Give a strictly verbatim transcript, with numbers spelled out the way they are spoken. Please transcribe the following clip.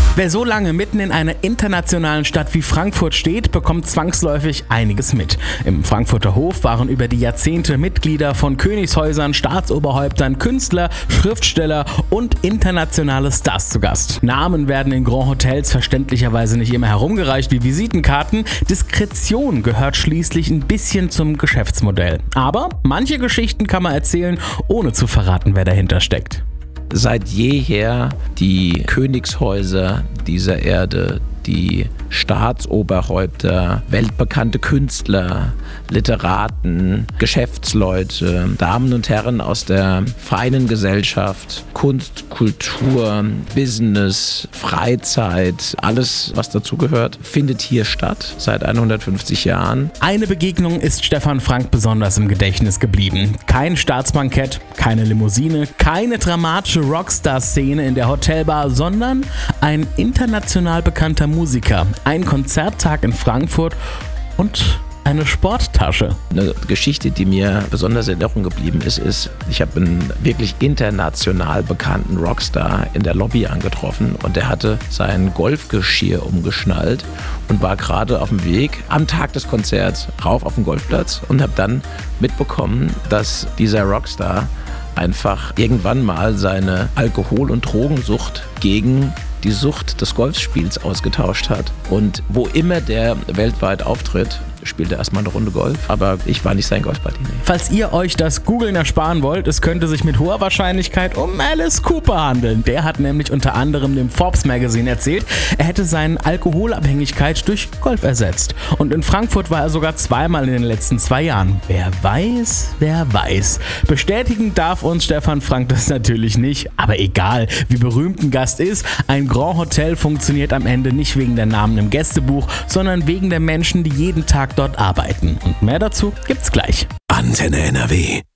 Wer so lange mitten in einer internationalen Stadt wie Frankfurt steht, bekommt zwangsläufig einiges mit. Im Frankfurter Hof waren über die Jahrzehnte Mitglieder von Königshäusern, Staatsoberhäuptern, Künstler, Schriftsteller und internationale Stars zu Gast. Namen werden in Grand Hotels verständlicherweise nicht immer herumgereicht wie Visitenkarten. Diskretion gehört schließlich ein bisschen zum Geschäftsmodell. Aber manche Geschichten kann man erzählen, ohne zu verraten, wer dahinter steckt. Seit jeher die Königshäuser dieser Erde, die Staatsoberhäupter, weltbekannte Künstler, Literaten, Geschäftsleute, Damen und Herren aus der feinen Gesellschaft, Kunst, Kultur, Business, Freizeit, alles, was dazugehört, findet hier statt seit hundertfünfzig Jahren. Eine Begegnung ist Stefan Frank besonders im Gedächtnis geblieben. Kein Staatsbankett, keine Limousine, keine dramatische Rockstar-Szene in der Hotelbar, sondern ein international bekannter Musiker, ein Konzerttag in Frankfurt und eine Sporttasche. Eine Geschichte, die mir besonders in Erinnerung geblieben ist, ist, ich habe einen wirklich international bekannten Rockstar in der Lobby angetroffen und der hatte sein Golfgeschirr umgeschnallt und war gerade auf dem Weg am Tag des Konzerts rauf auf den Golfplatz und habe dann mitbekommen, dass dieser Rockstar einfach irgendwann mal seine Alkohol- und Drogensucht gegen die Sucht des Golfspiels ausgetauscht hat. Und wo immer der weltweit auftritt, spielt er erstmal eine Runde Golf, aber ich war nicht sein Golfparty. Nee. Falls ihr euch das Googlen ersparen wollt, es könnte sich mit hoher Wahrscheinlichkeit um Alice Cooper handeln. Der hat nämlich unter anderem dem Forbes Magazine erzählt, er hätte seine Alkoholabhängigkeit durch Golf ersetzt. Und in Frankfurt war er sogar zweimal in den letzten zwei Jahren. Wer weiß, wer weiß. Bestätigen darf uns Stefan Frank das natürlich nicht, aber egal, wie berühmt ein Gast ist, ein Grand Hotel funktioniert am Ende nicht wegen der Namen im Gästebuch, sondern wegen der Menschen, die jeden Tag dort arbeiten. Und mehr dazu gibt's gleich. Antenne N R W.